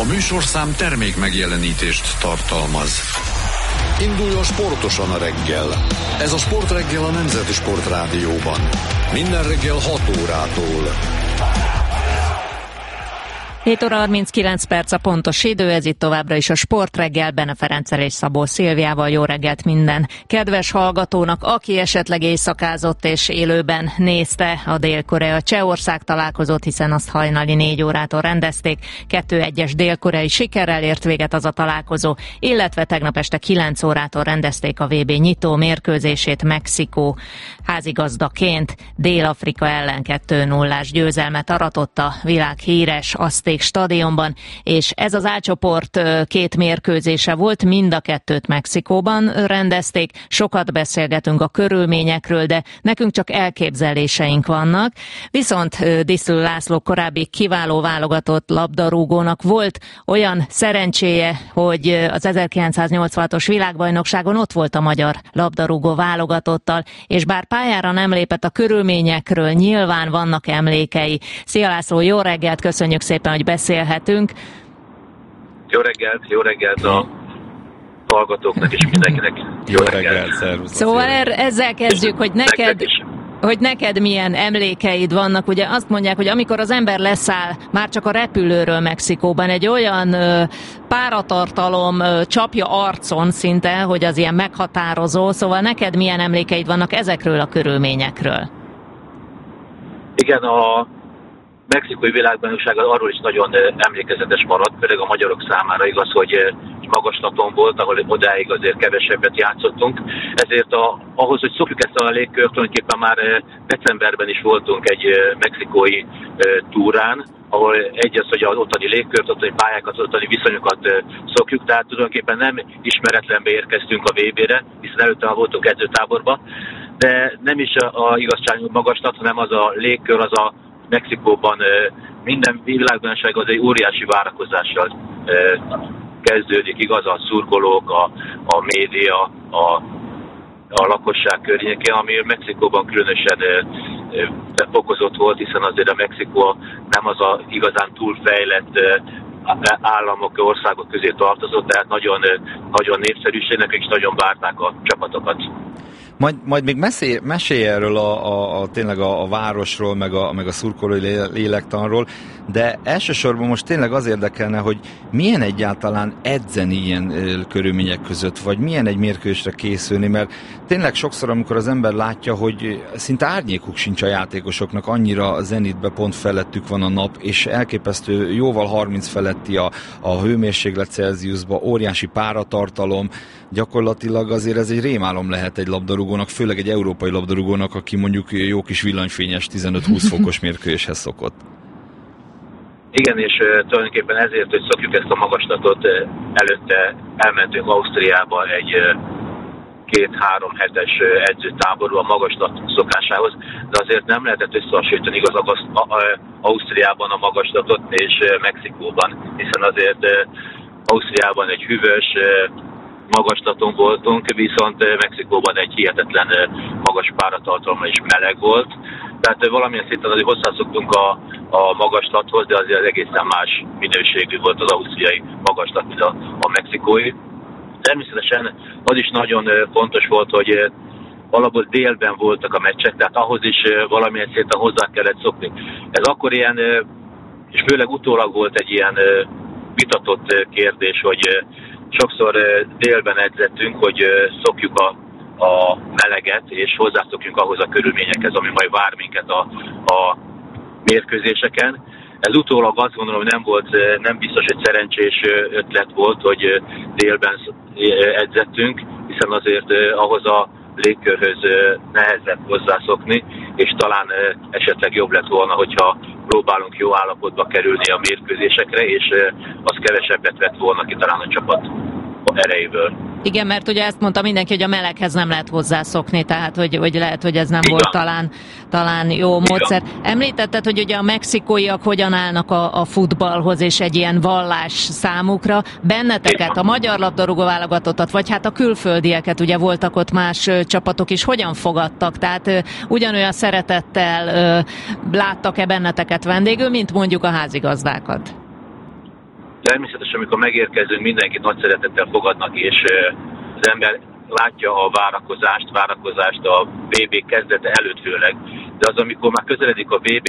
műsorszám termék megjelenítést tartalmaz. Induljon sportosan a reggel. Ez a Sportreggel a Nemzeti Sportrádióban. Minden reggel 6 órától. 7 óra 39 perc a pontos idő, ez itt továbbra is a Sportreggel, Bene Ferenccel és Szabó Szilviával. Jó reggelt minden kedves hallgatónak, aki esetleg éjszakázott és élőben nézte a Dél-Korea-Csehország találkozót, hiszen azt hajnali 4 órától rendezték. 2-1-es dél-koreai sikerrel ért véget az a találkozó, illetve tegnap este 9 órától rendezték a VB nyitó mérkőzését Mexikó házigazdaként. Dél-Afrika ellen 2-0-ás győzelmet aratott a világhíres Azték stadionban, és ez az A-csoport 2 mérkőzése volt, mind a 2-t Mexikóban rendezték. Sokat beszélgetünk a körülményekről, de nekünk csak elképzeléseink vannak. Viszont Diszlő László korábbi kiváló válogatott labdarúgónak volt olyan szerencséje, hogy az 1986-os világbajnokságon ott volt a magyar labdarúgó válogatottal, és bár pályára nem lépett, a körülményekről nyilván vannak emlékei. Szia László, jó reggelt, köszönjük szépen, hogy beszélhetünk. Jó reggelt a hallgatóknak és mindenkinek. Jó reggelt, szervusz. Szóval ezzel kezdjük, hogy neked milyen emlékeid vannak. Ugye azt mondják, hogy amikor az ember leszáll már csak a repülőről Mexikóban, egy olyan páratartalom csapja arcon szinte, hogy az ilyen meghatározó. Szóval neked milyen emlékeid vannak ezekről a körülményekről? Igen, a mexikói világbajnokság arról is nagyon emlékezetes maradt, főleg a magyarok számára. Igaz, hogy magaslaton volt, ahol odáig azért kevesebbet játszottunk. Ezért ahhoz, hogy szokjuk ezt a légkört, tulajdonképpen már decemberben is voltunk egy mexikói túrán, ahol egy az, hogy az ottani légkört, ottani pályákat, ottani viszonyokat szokjuk, tehát tulajdonképpen nem ismeretlenbe érkeztünk a VB-re, hiszen előtte voltunk edzőtáborba, de nem is a igazságos magaslat, hanem az a légkör, az a Mexikóban minden világbajnokság az egy óriási várakozással kezdődik, igaz, a szurkolók, a média, a lakosság környéke, ami Mexikóban különösen fokozott volt, hiszen azért a Mexikó nem az a igazán túlfejlett államok, országok közé tartozott, tehát nagyon, nagyon népszerűségnek, és nagyon várták a csapatokat. Majd még mesélj erről tényleg a városról, meg a szurkolói lélektanról, de elsősorban most tényleg az érdekelne, hogy milyen egyáltalán edzeni ilyen körülmények között, vagy milyen egy mérkőzésre készülni, mert tényleg sokszor, amikor az ember látja, hogy szinte árnyékuk sincs a játékosoknak, annyira zenitbe pont felettük van a nap, és elképesztő jóval 30 feletti a hőmérséklet Celsiusba, óriási páratartalom, gyakorlatilag azért ez egy rémálom lehet egy labdarúgónak, főleg egy európai labdarúgónak, aki mondjuk jó kis villanyfényes 15-20 fokos mérkőzéshez szokott. Igen, és tulajdonképpen ezért, hogy szokjuk ezt a magaslatot, előtte elmentünk Ausztriába egy 2-3 hetes edzőtáború a magaslat szokásához, de azért nem lehetett összehasonlítani igaz Ausztriában a magaslatot és Mexikóban, hiszen azért Ausztriában egy hűvös magaslaton voltunk, viszont Mexikóban egy hihetetlen magas páratartalma és meleg volt. Tehát valamilyen szinten azért hozzászoktunk a magaslathoz, de azért egészen más minőségű volt az ausztriai magaslat, mint a mexikói. Természetesen az is nagyon fontos volt, hogy valahol délben voltak a meccsek, tehát ahhoz is valamilyen szinten hozzá kellett szokni. Ez akkor ilyen, és főleg utólag volt egy ilyen vitatott kérdés, hogy sokszor délben edzettünk, hogy szokjuk a meleget, és hozzászokjunk ahhoz a körülményekhez, ami majd vár minket a mérkőzéseken. Ez utólag azt gondolom, hogy nem biztos, hogy szerencsés ötlet volt, hogy délben edzettünk, hiszen azért ahhoz a légkörhöz nehezebb hozzászokni, és talán esetleg jobb lett volna, hogyha próbálunk jó állapotba kerülni a mérkőzésekre, és az kevesebbet vett volna ki talán a csapat erejéből. Igen, mert ugye ezt mondta mindenki, hogy a meleghez nem lehet hozzászokni, tehát hogy lehet, hogy ez nem volt talán jó módszer. Említetted, hogy ugye a mexikóiak hogyan állnak a futballhoz, és egy ilyen vallás számukra. Benneteket, a magyar labdarúgó válogatottat, vagy hát a külföldieket, ugye voltak ott más csapatok is, hogyan fogadtak? Tehát ugyanolyan szeretettel láttak-e benneteket vendégül, mint mondjuk a házigazdákat? Természetesen, amikor megérkezünk, mindenkit nagy szeretettel fogadnak, és az ember látja a várakozást a VB kezdete előtt főleg, de az, amikor már közeledik a VB,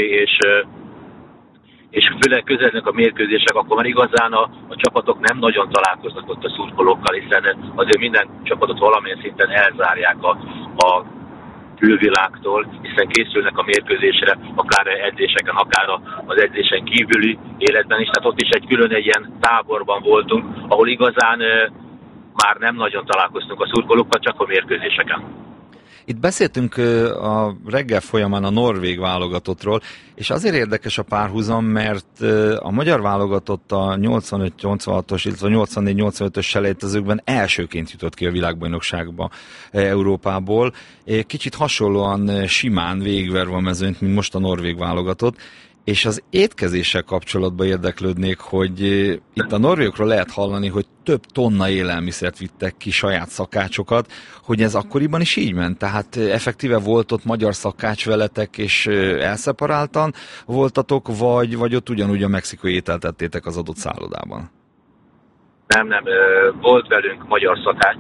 és főleg közelednek a mérkőzések, akkor már igazán a csapatok nem nagyon találkoznak ott a szurkolókkal, hiszen azért minden csapatot valamilyen szinten elzárják a külvilágtól, hiszen készülnek a mérkőzésre, akár edzéseken, akár az edzésen kívüli életben is. Tehát ott is egy ilyen táborban voltunk, ahol igazán már nem nagyon találkoztunk a szurkolókkal, csak a mérkőzéseken. Itt beszéltünk a reggel folyamán a norvég válogatottról, és azért érdekes a párhuzam, mert a magyar válogatott a 85-86-os, illetve 84-85-ös selejtezőkben elsőként jutott ki a világbajnokságba Európából. Kicsit hasonlóan simán végigverve a mezőnyt, mint most a norvég válogatott. És az étkezéssel kapcsolatban érdeklődnék, hogy itt a norvégokról lehet hallani, hogy több tonna élelmiszert vittek ki, saját szakácsokat, hogy ez akkoriban is így ment? Tehát effektíve volt ott magyar szakács veletek, és elszeparáltan voltatok, vagy ott ugyanúgy a mexikai ételt ettétek az adott szállodában? Nem, volt velünk magyar szakács,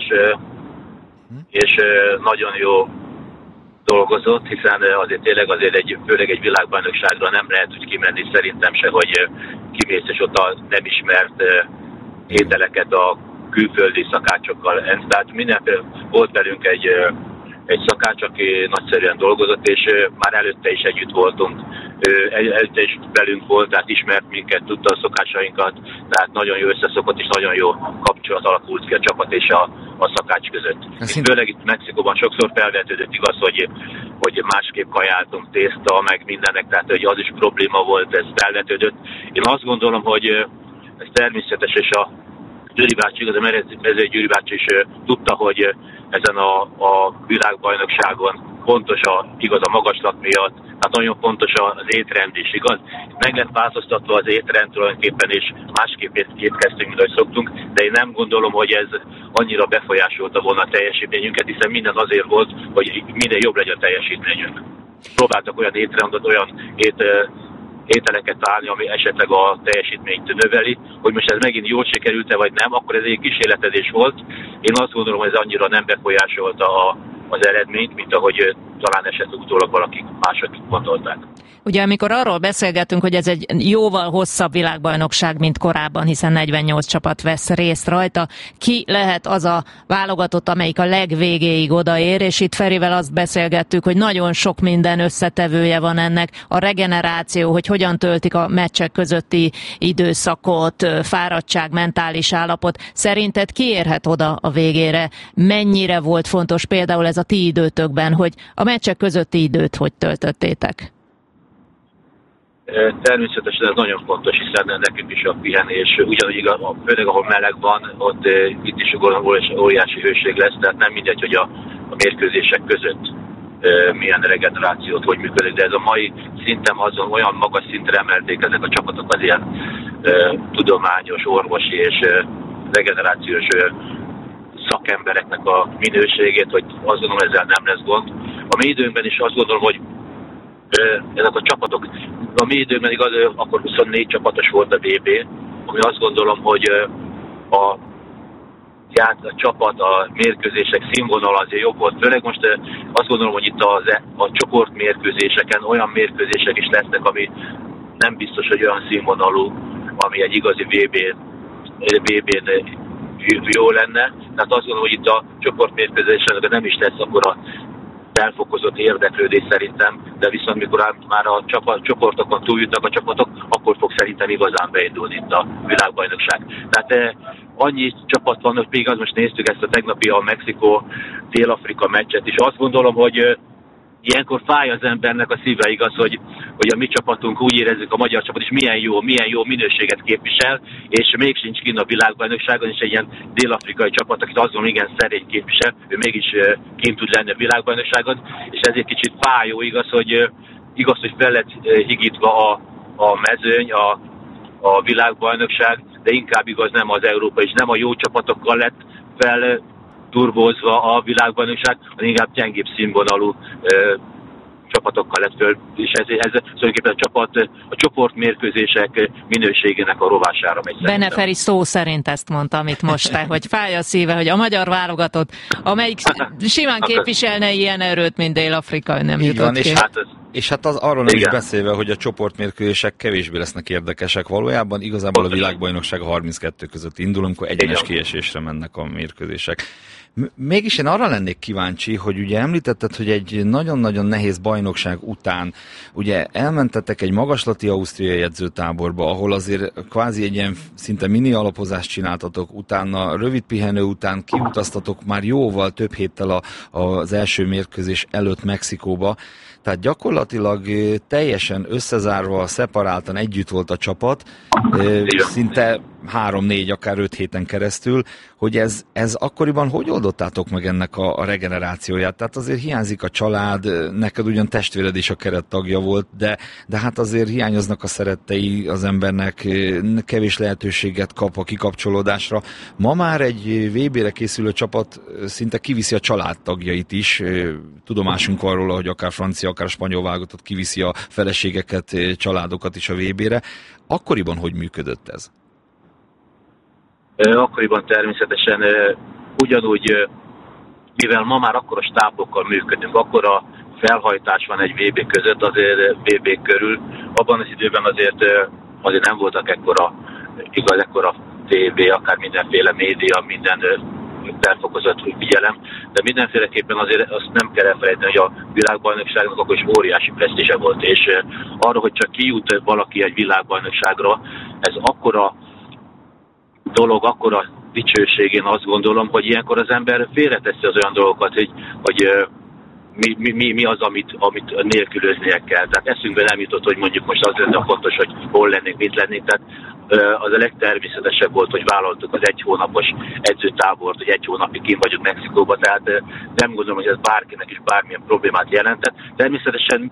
és nagyon jó dolgozott, hiszen azért tényleg főleg egy világbajnokságra nem lehet úgy kimenni szerintem se, hogy kimész és ott a nem ismert ételeket a külföldi szakácsokkal. Tehát mindenféle volt velünk egy szakács, aki nagyszerűen dolgozott, és már előtte is együtt voltunk. Előtte is velünk volt, tehát ismert minket, tudta a szokásainkat, tehát nagyon jó összeszokott, és nagyon jó kapcsolat alakult ki a csapat és a szakács között. Főleg itt Mexikóban sokszor felvetődött, igaz, hogy másképp kajáltunk, tészta, meg mindennek, tehát hogy az is probléma volt, ez felvetődött. Én azt gondolom, hogy ez természetes, és a Gyuri bácsi, igaz, a Mezői Gyuri bácsi is tudta, hogy ezen a világbajnokságon fontos a magaslat miatt, tehát nagyon fontos az étrend is, igaz? Meg lett változtatva az étrend tulajdonképpen, és másképp étkeztünk, mint ahogy szoktunk, de én nem gondolom, hogy ez annyira befolyásolta volna a teljesítményünket, hiszen minden azért volt, hogy minél jobb legyen a teljesítményünk. Próbáltak olyan étrendet, olyan ételeket állni, ami esetleg a teljesítményt növeli, hogy most ez megint jól sikerült-e vagy nem, akkor ez egy kísérletezés volt. Én azt gondolom, hogy ez annyira nem befolyásolta az eredményt, mint ahogy talán esetleg utólag valakik mások gondolták. Ugye amikor arról beszélgetünk, hogy ez egy jóval hosszabb világbajnokság, mint korábban, hiszen 48 csapat vesz részt rajta, ki lehet az a válogatott, amelyik a legvégéig odaér, és itt Ferivel azt beszélgettük, hogy nagyon sok minden összetevője van ennek, a regeneráció, hogy hogyan töltik a meccsek közötti időszakot, fáradtság, mentális állapot. Szerinted ki érhet oda a végére? Mennyire volt fontos például ez a ti időtökben, hogy a meccsek közötti időt hogy töltöttétek? Természetesen ez nagyon fontos, hiszen nekünk is a pihenés, ugyanúgy főleg ahol meleg van, ott itt is óriási hőség lesz, tehát nem mindegy, hogy a mérkőzések között milyen regenerációt, hogy működik, de ez a mai szinten azon olyan magas szintre emelték ezek a csapatok az ilyen tudományos, orvosi és regenerációs szakembereknek a minőségét, hogy azt gondolom, ezzel nem lesz gond. A mi időnkben is azt gondolom, hogy ezek a csapatok, a mi időnkben igaz, akkor 24 csapatos volt a VB, ami azt gondolom, hogy a csapat, a mérkőzések színvonala azért jobb volt. Főleg most azt gondolom, hogy itt a csoportmérkőzéseken olyan mérkőzések is lesznek, ami nem biztos, hogy olyan színvonalú, ami egy igazi VB-n jó lenne. Tehát azt gondolom, hogy itt a csoportmérkőzésen nem is lesz akkor a felfokozott érdeklődés szerintem, de viszont mikor már a csoportokon túljutnak a csapatok, akkor fog szerintem igazán beindulni itt a világbajnokság. Tehát annyi csapat van, hogy még az most néztük ezt a tegnapi a Mexikó-Dél-Afrika meccset, és azt gondolom, hogy ilyenkor fáj az embernek a szíve, igaz, hogy a mi csapatunk úgy érezzük, a magyar csapat is milyen jó minőséget képvisel, és még sincs kint a világbajnokságon, és egy ilyen dél-afrikai csapat, akit azon igen szerény képvisel, ő mégis kint tud lenni a világbajnokságon, és ezért kicsit fájó, igaz, hogy fel lett higítva a mezőny, a világbajnokság, de inkább igaz nem az Európa, és nem a jó csapatokkal lett turbózva a világbajnokság, hanem inkább gyengébb színvonalú csapatokkal lett föl, és ez tulajdonképpen a csoportmérkőzések minőségének a rovására megy. Beneferi szó szerint ezt mondta, amit most te, hogy fáj a szíve, hogy a magyar válogatott, amelyik simán képviselne ilyen erőt, mint Dél-Afrika, nem jutott ki. És hát az arról nem is beszélve, hogy a csoportmérkőzések kevésbé lesznek érdekesek valójában. Igazából a világbajnokság 32 között indul, amikor egyenes kiesésre mennek a mérkőzések. Mégis én arra lennék kíváncsi, hogy ugye említetted, hogy egy nagyon-nagyon nehéz bajnokság után ugye elmentetek egy magaslati ausztriai edzőtáborba, ahol azért kvázi egy ilyen szinte mini alapozást csináltatok, utána rövid pihenő után kiutaztatok már jóval több héttel az első mérkőzés előtt Mexikóba. Tehát gyakorlatilag teljesen összezárva, szeparáltan együtt volt a csapat, szinte 3-4, akár 5 héten keresztül, hogy ez akkoriban hogy oldottátok meg ennek a regenerációját? Tehát azért hiányzik a család, neked ugyan testvéred is a kerettagja volt, de hát azért hiányoznak a szerettei az embernek, kevés lehetőséget kap a kikapcsolódásra. Ma már egy VB-re készülő csapat szinte kiviszi a családtagjait is, tudomásunk arról, hogy akár francia, akár spanyol válogatott kiviszi a feleségeket, családokat is a VB-re. Akkoriban hogy működött ez? Akkoriban természetesen ugyanúgy, mivel ma már akkora stábokkal működünk, akkora felhajtás van egy VB között, azért VB körül, abban az időben azért nem voltak ekkora TV, akár mindenféle média, minden felfokozott figyelem, de mindenféleképpen azért azt nem kell elfelejteni, hogy a világbajnokságnak akkor is óriási presztízse volt, és arra, hogy csak kijut valaki egy világbajnokságra, ez akkora dolog, akkora dicsőség, én azt gondolom, hogy ilyenkor az ember félreteszi az olyan dolgokat, hogy mi az, amit nélkülöznie kell. Tehát eszünkbe nem jutott, hogy mondjuk most az lenne fontos, hogy hol lennénk, mit lennénk. Tehát az a legtermészetesebb volt, hogy vállaltuk az 1 hónapos edzőtábort, hogy 1 hónapig kint vagyunk Mexikóba, tehát nem gondolom, hogy ez bárkinek is bármilyen problémát jelentett. Természetesen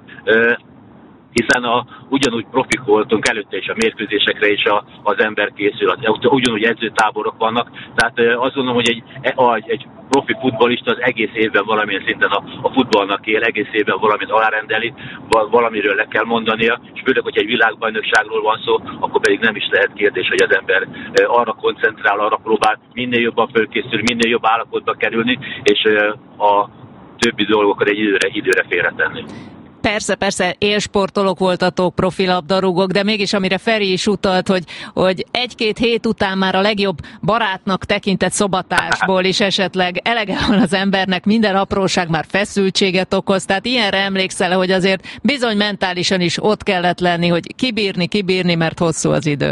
hiszen ugyanúgy profik voltunk előtte is a mérkőzésekre, és az ember készül, ugyanúgy edzőtáborok vannak, tehát azt gondolom, hogy egy profi futballista az egész évben valamilyen szinten a futballnak él, egész évben valamit alárendeli, valamiről le kell mondania, és főleg, hogy egy világbajnokságról van szó, akkor pedig nem is lehet kérdés, hogy az ember arra koncentrál, arra próbál minél jobban fölkészülni, minél jobb állapotba kerülni, és a többi dolgokat egy időre félretenni. Persze, élsportolók voltatok, profilabdarúgók, de mégis amire Feri is utalt, hogy 1-2 hét után már a legjobb barátnak tekintett szobatársból is esetleg elege van az embernek, minden apróság már feszültséget okoz, tehát ilyenre emlékszel, hogy azért bizony mentálisan is ott kellett lenni, hogy kibírni, mert hosszú az idő.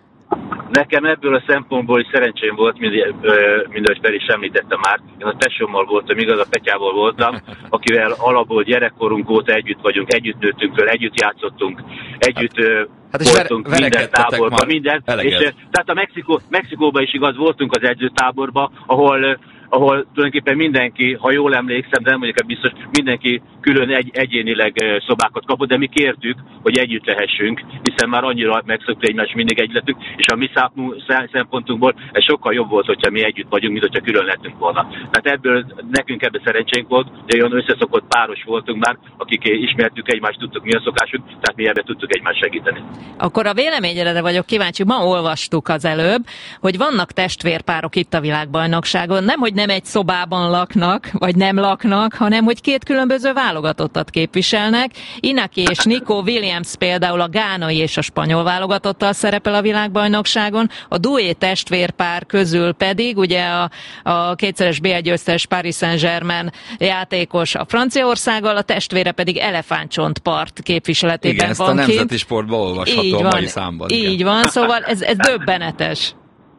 Nekem ebből a szempontból is szerencsém volt, mint ahogy Feri is említette már. Én a tesómmal voltam, igaz, a Petyával voltam, akivel alapból gyerekkorunk óta együtt vagyunk, együtt nőttünk föl, együtt játszottunk, együtt voltunk minden táborban, minden. És, tehát a Mexikóban is igaz, voltunk az edzőtáborban, ahol tulajdonképpen mindenki, ha jól emlékszem, de nem mondjuk biztos, mindenki külön egyénileg szobákat kapott, de mi kértük, hogy együtt lehessünk, hiszen már annyira megszokta egymást, mindig együtt lettünk, és a mi szempontunkból ez sokkal jobb volt, hogyha mi együtt vagyunk, mint hogyha külön lettünk volna. Tehát nekünk ebben szerencsénk volt, de olyan összeszokott páros voltunk már, akik ismertük egymást, tudtuk mi a szokásunk, tehát mi ebben tudtuk egymást segíteni. Akkor a véleményedre vagyok kíváncsi, ma olvastuk az előbb, hogy vannak testvérpárok itt a világbajnokságon, nemhogy nem egy szobában laknak, vagy nem laknak, hanem hogy 2 különböző válogatottat képviselnek. Inaki és Nico Williams például a gánai és a spanyol válogatottal szerepel a világbajnokságon, a Doué testvérpár közül pedig ugye a 2-szeres BL győztes Paris Saint-Germain játékos a Franciaországgal, a testvére pedig Elefántcsontpart képviseletében igen, van kint. Ezt a Nemzeti Sportban olvasható a mai számban. Így van, szóval ez döbbenetes.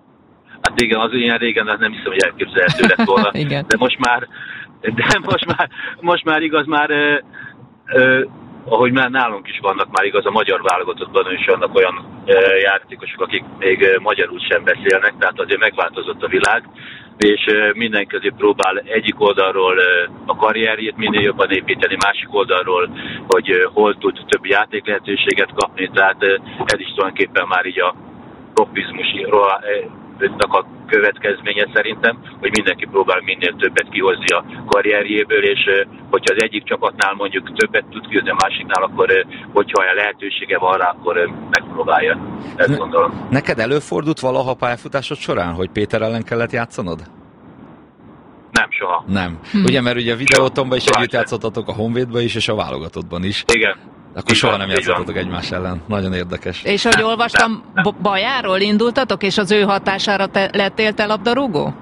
Hát igen, az ilyen régen nem hiszem, hogy elképzelhető lett volna. De most már igaz, ahogy már nálunk is vannak már igaz, a magyar válogatottban is vannak olyan játékosok, akik még magyarul sem beszélnek, tehát azért megváltozott a világ, és mindenki próbál egyik oldalról a karrierjét minél jobban építeni, másik oldalról, hogy hol tud több játék lehetőséget kapni, tehát ez is tulajdonképpen már így a profizmusnak a következménye szerintem, hogy mindenki próbál minél többet kihozni a karrierjéből, és hogyha az egyik csapatnál mondjuk többet tud kihozni a másiknál, akkor hogyha olyan lehetősége van rá, akkor megpróbálja. Ezt gondolom. Neked előfordult valaha pályafutásod során, hogy Péter ellen kellett játszanod? Nem, soha. Nem. Ugye, mert ugye a Videótonban is együtt játszottatok, a Honvédban is, és a válogatottban is. Igen. Akkor soha nem játszottatok egymás ellen. Nagyon érdekes. És ahogy olvastam, Bajáról indultatok, és az ő hatására lettél te labdarúgó?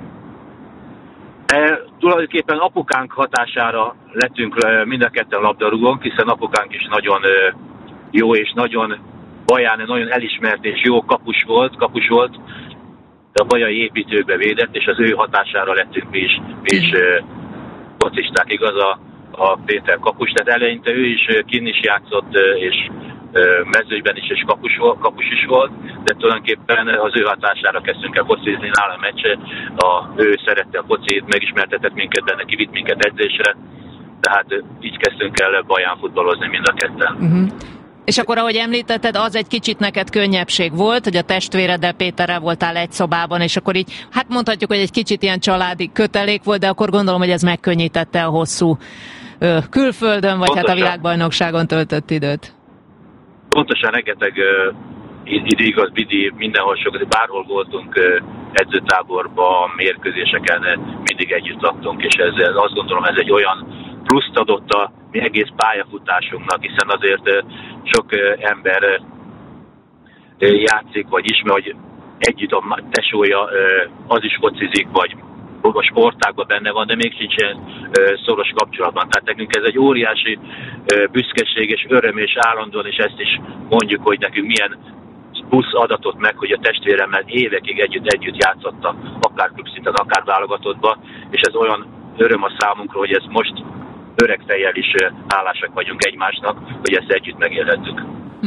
Tulajdonképpen apukánk hatására lettünk mind a ketten labdarúgónk, hiszen apukánk is nagyon jó és nagyon Baján nagyon elismert és jó kapus volt, de a bajai építőkbe védett, és az ő hatására lettünk mi is focisták, igaz, a Péter kapus. Tehát eleinte ő is kinn is játszott, és mezőnyben is, és kapus is volt, de tulajdonképpen az ő hatására kezdtünk el focizni nála meccse. Ő szerette a focit, megismertetett minket benne, kivitt minket edzésre, tehát így kezdtünk el Baján futballozni mind a ketten. Uh-huh. És akkor, ahogy említetted, az egy kicsit neked könnyebbség volt, hogy a testvéreddel, Péterrel voltál egy szobában, és akkor így, hát mondhatjuk, hogy egy kicsit ilyen családi kötelék volt, de akkor gondolom, hogy ez megkönnyítette a hosszú külföldön, vagy pontosan, hát a világbajnokságon töltött időt. Pontosan, rengeteg igaz, mindenhol sokat, bárhol voltunk edzőtáborban, mérkőzéseken, mindig együtt laktunk, és ez azt gondolom, ez egy olyan pluszt adott a mi egész pályafutásunknak, hiszen azért sok ember játszik, vagy ismer, hogy együtt a tesója az is focizik, vagy a sportágban benne van, de még sincs ilyen szoros kapcsolatban. Tehát nekünk ez egy óriási büszkeség és öröm, és állandóan, és ezt is mondjuk, hogy nekünk milyen plusz adatot meg, hogy a testvéremmel évekig együtt játszottak, akár klubszinten, akár válogatottban, és ez olyan öröm a számunkra, hogy ez most öreg fejjel is hálásak vagyunk egymásnak, hogy ezt együtt megélhettük.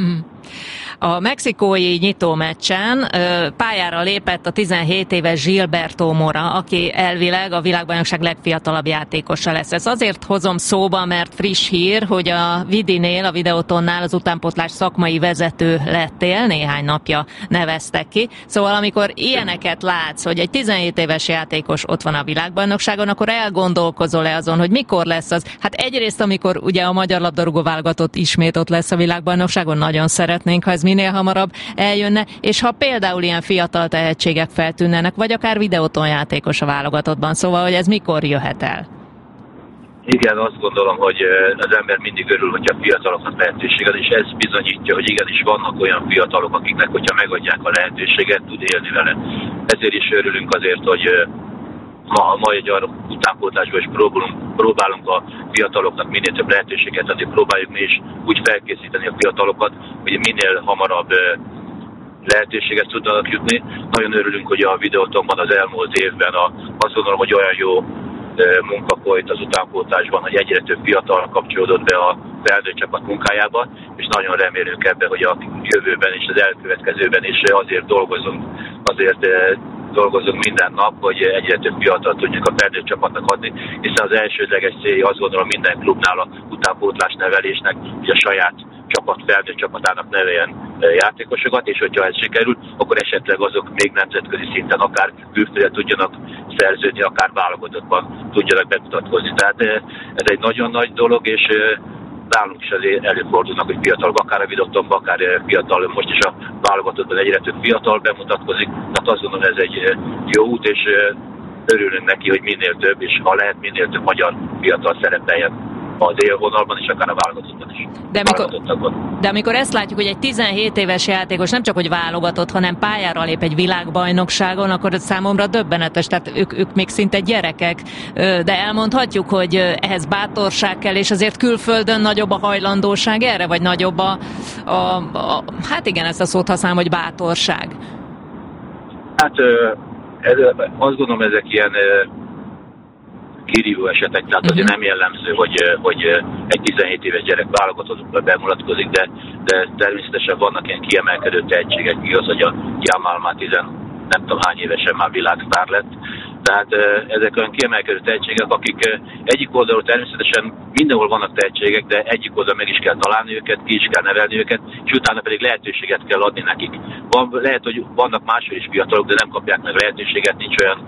A mexikói nyitómeccsen pályára lépett a 17 éves Gilberto Mora, aki elvileg a világbajnokság legfiatalabb játékosa lesz. Ez azért hozom szóba, mert friss hír, hogy a Vidinél, a Videótonnál az utánpótlás szakmai vezető lettél, néhány napja neveztek ki. Szóval amikor ilyeneket látsz, hogy egy 17 éves játékos ott van a világbajnokságon, akkor elgondolkozol-e azon, hogy mikor lesz az? Hát egyrészt, amikor ugye a magyar labdarúgó válogatott ismét ott lesz a világbajnokságon, nagyon szeretnénk, ha ez minél hamarabb eljönne, és ha például ilyen fiatal tehetségek feltűnnek, vagy akár Videóton játékos a válogatottban, szóval, hogy ez mikor jöhet el? Igen, azt gondolom, hogy az ember mindig örül, hogyha fiataloknak lehetőséget, és ez bizonyítja, hogy igenis vannak olyan fiatalok, akiknek, hogyha megadják a lehetőséget, tud élni vele. Ezért is örülünk azért, hogy a magyar utánpótlásban is próbálunk a fiataloknak minél több lehetőséget adni, próbáljuk mi is úgy felkészíteni a fiatalokat, hogy minél hamarabb lehetőséget tudnak jutni. Nagyon örülünk, hogy a Videótonban az elmúlt évben azt gondolom, hogy olyan jó munka folyt az utánpótlásban, hogy egyre több fiatal kapcsolódott be a felnőtt csapat munkájába, és nagyon remélünk ebben, hogy a jövőben és az elkövetkezőben is azért dolgozunk minden nap, hogy egyre több fiatal tudjuk a felnőtt csapatnak adni, hiszen az elsődleges célja, azt gondolom, minden klubnál a utánpótlás nevelésnek, hogy a saját felnőtt csapatának neveljen játékosokat, és hogyha ez sikerül, akkor esetleg azok még nemzetközi szinten akár külföldre tudjanak szerződni, akár válogatottban tudjanak bemutatkozni. Tehát ez egy nagyon nagy dolog, és nálunk is azért előfordulnak, hogy fiatalok, akár a Videótonban, akár fiatal, most is a válogatottban egyre több fiatal bemutatkozik. Tehát azt gondolom, ez egy jó út, és örülünk neki, hogy minél több, és ha lehet, minél több magyar fiatal szerepeljen az élvonalban is, akár a válogatottban is. De amikor ezt látjuk, hogy egy 17 éves játékos nem csak hogy válogatott, hanem pályára lép egy világbajnokságon, akkor ez számomra döbbenetes, tehát ők még szinte gyerekek, de elmondhatjuk, hogy ehhez bátorság kell, és azért külföldön nagyobb a hajlandóság erre, vagy nagyobb hát igen, ezt a szót használom, hogy bátorság. Hát azt gondolom, ezek ilyen kirívó esetek, tehát azért nem jellemző, hogy egy 17 éves gyerek válogatottban bemutatkozik, de természetesen vannak ilyen kiemelkedő tehetségek, igaz, hogy a Jamal már nem tudom hány évesen már világsztár lett, Tehát ezek olyan kiemelkedő tehetségek, akik egyik oldalról természetesen mindenhol vannak tehetségek, de egyik oldalon meg is kell találni őket, ki is kell nevelni őket, és utána pedig lehetőséget kell adni nekik. Lehet, hogy vannak máshol is fiatalok, de nem kapják meg lehetőséget, nincs olyan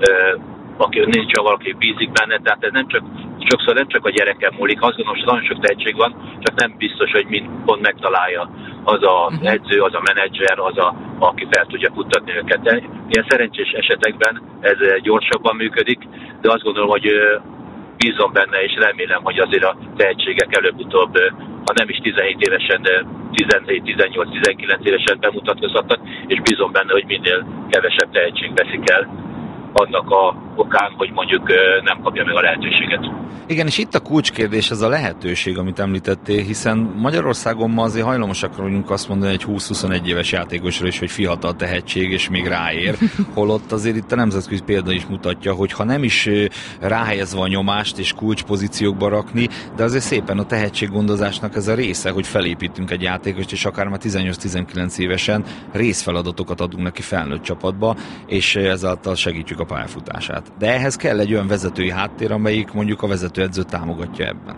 valaki bízik benne, tehát ez sokszor nem csak a gyereken múlik. Azt gondolom, hogy nagyon sok tehetség van, csak nem biztos, hogy mind pont megtalálja az az edző, az a menedzser, aki fel tudja futtatni őket. De ilyen szerencsés esetekben ez gyorsabban működik, de azt gondolom, hogy bízom benne, és remélem, hogy azért a tehetségek előbb-utóbb, ha nem is 17 évesen, de 17, 18, 19 évesen bemutatkozhatnak, és bízom benne, hogy minél kevesebb tehetség veszik el annak a okán, hogy mondjuk nem kapja meg a lehetőséget. Igen, és itt a kulcskérdés az a lehetőség, amit említettél, hiszen Magyarországon ma azért hajlamosak vagyunk azt mondani egy 20-21 éves játékosra is, hogy fiatal tehetség, és még ráér, holott azért itt a nemzetközi példa is mutatja, hogy ha nem is ráhelyezve a nyomást és kulcspozíciókba rakni, de azért szépen a tehetséggondozásnak ez a része, hogy felépítünk egy játékost, és akár már 18-19 évesen részfeladatokat adunk neki felnőtt csapatba, és ezáltal segítjük a pályafutását. De ehhez kell egy olyan vezetői háttér, amelyik mondjuk a vezetőedző támogatja ebben.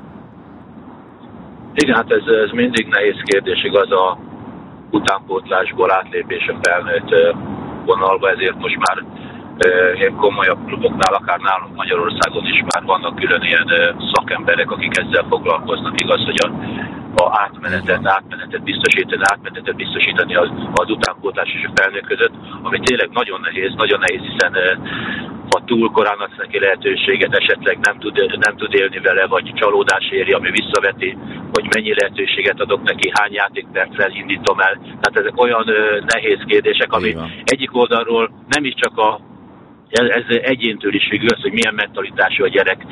Igen, hát ez mindig nehéz kérdés, igaz, a utánpótlásból átlépés a felnőtt vonalba, ezért most már ilyen komolyabb kluboknál, akár nálunk Magyarországon is már vannak külön ilyen szakemberek, akik ezzel foglalkoznak. Igaz, hogy a átmenetet biztosítani az utánpótlás és a felnőtt között, ami tényleg nagyon nehéz, hiszen ha túl korán adsz neki lehetőséget, esetleg nem tud élni vele, vagy csalódás éri, ami visszaveti, hogy mennyi lehetőséget adok neki, hány játékperccel indítom el. Tehát ezek olyan nehéz kérdések, ami egyik oldalról nem is csak ez egyéntől is függ, hogy milyen mentalitású a gyerek,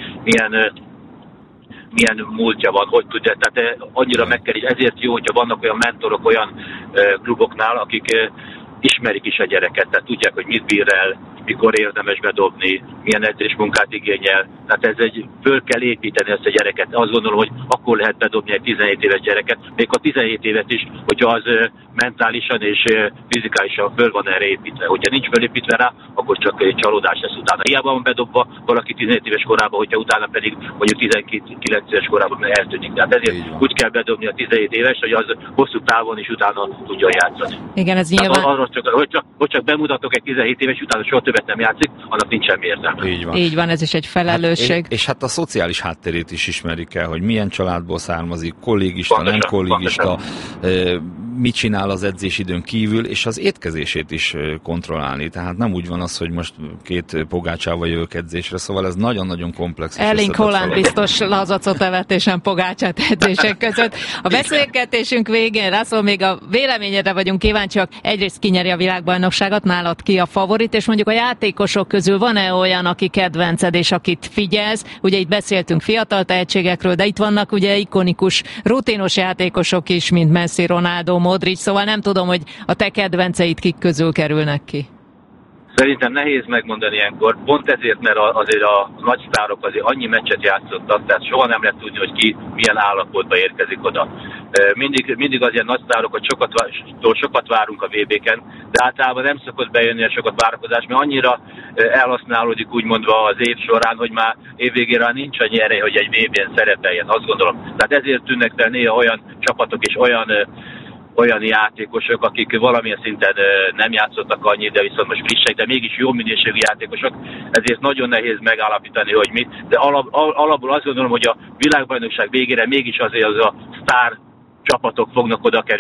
milyen múltja van, hogy tudja, tehát annyira meg kell, ezért jó, hogyha vannak olyan mentorok olyan kluboknál, akik ismerik is a gyereket, tehát tudják, hogy mit bír el, mikor érdemes bedobni, milyen edzésmunkát igényel. Tehát föl kell építeni ezt a gyereket. Azt gondolom, hogy akkor lehet bedobni egy 17 éves gyereket, még a 17 évet is, hogyha az mentálisan és fizikálisan föl van erre építve. Hogyha nincs fölépítve rá, akkor csak egy csalódás lesz utána. Hiába van bedobva valaki 17 éves korában, hogyha utána pedig mondjuk 19 éves korában eltűnik. Tehát ezért úgy kell bedobni a 17 éves, hogy az hosszú távon is utána tudjon játszani. Igen, ez nyilván... Arról hogy csak bemutatok egy 17 éves, utána soha többet nem játszik, annak nincs semmi értelme. Így van, ez is egy felelősség. Hát, és hát a szociális hátterét is ismerik el, hogy milyen családból származik, kollégista, nem kollégista, mit csinál az edzésidőn kívül, és az étkezését is kontrollálni. Tehát nem úgy van az, hogy most két pogácsával jövök edzésre, szóval ez nagyon-nagyon komplex. Erling Haaland biztos lazacot evett, és nem pogácsát edzések között. A beszélgetésünk végén, László, még a véleményedre vagyunk kíváncsiak. Egyrészt kinyeri a világbajnokságot, nálad ki a favorit, és mondjuk a játékosok közül van-e olyan, aki kedvenced, és akit figyelsz? Ugye itt beszéltünk fiatal tehetségekről, de itt vannak ugye ikonikus, rutinos játékosok is, mint Messi, Ronaldo, Modric, szóval nem tudom, hogy a te kedvenceid kik közül kerülnek ki. Szerintem nehéz megmondani ilyenkor, pont ezért, mert azért a nagy sztárok azért annyi meccset játszottak, tehát soha nem lehet tudni, hogy ki milyen állapotba érkezik oda. Mindig az ilyen nagy sztárok, hogy sokat várunk a VB-ken, de általában nem szokott bejönni a sokat várakozás, mert annyira elhasználódik úgymondva az év során, hogy már évvégére nincs annyi ereje, hogy egy VB-n szerepeljen, azt gondolom. Tehát ezért tűnnek fel néha olyan csapatok és olyan játékosok, akik valamilyen szinten nem játszottak annyit, de viszont most frissek, de mégis jó minőségű játékosok, ezért nagyon nehéz megállapítani, hogy mit. De alapból azt gondolom, hogy a világbajnokság végére mégis azért az a sztár csapatok fognak oda kerülni.